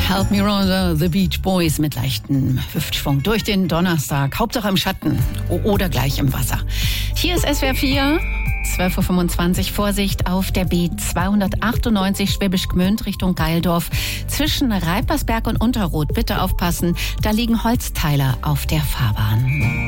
Help Me Rosa, The Beach Boys mit leichtem Hüftschwung durch den Donnerstag. Hauptsache im Schatten oder gleich im Wasser. Hier ist SWR 4, 12.25 Uhr. Vorsicht auf der B298 Schwäbisch Gmünd Richtung Geildorf. Zwischen Reipersberg und Unterroth. Bitte aufpassen, da liegen Holzteiler auf der Fahrbahn.